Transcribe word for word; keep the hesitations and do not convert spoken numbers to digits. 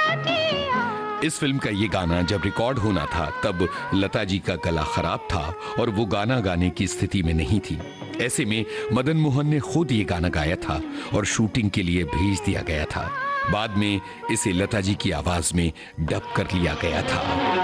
इस फिल्म का ये गाना जब रिकॉर्ड होना था तब लता जी का गला खराब था और वो गाना गाने की स्थिति में नहीं थी। ऐसे में मदन मोहन ने खुद ये गाना गाया था और शूटिंग के लिए भेज दिया गया था। बाद में इसे लता जी की आवाज में डब कर लिया गया था।